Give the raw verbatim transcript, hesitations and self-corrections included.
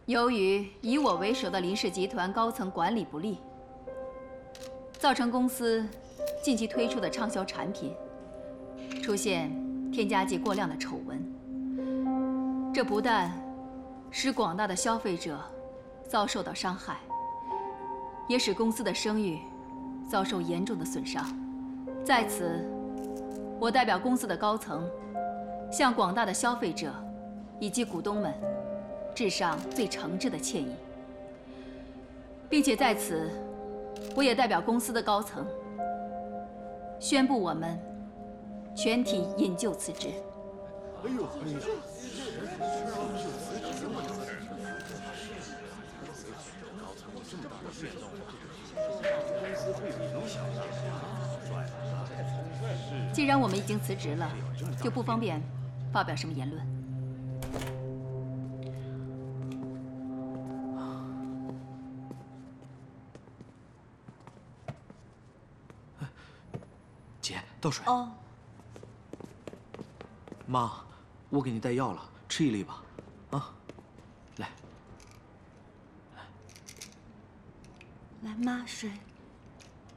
由于以我为首的林氏集团高层管理不力，造成公司近期推出的畅销产品出现添加剂过量的丑闻。这不但使广大的消费者遭受到伤害，也使公司的声誉遭受严重的损伤。在此，我代表公司的高层，向广大的消费者以及股东们致上最诚挚的歉意，并且在此，我也代表公司的高层宣布我们全体引咎辞职。哎呦，哎呀！既然我们已经辞职了，就不方便发表什么言论。 姐，倒水。 哦。 妈，我给你带药了，吃一粒吧。啊，来。 来，妈，水。